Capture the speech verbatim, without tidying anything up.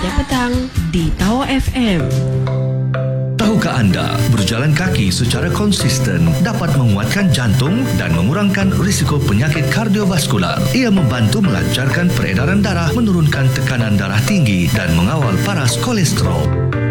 Saja Petang di Tawa F M. Tahukah anda, berjalan kaki secara konsisten dapat menguatkan jantung dan mengurangkan risiko penyakit kardiovaskular. Ia membantu melancarkan peredaran darah, menurunkan tekanan darah tinggi dan mengawal paras kolesterol.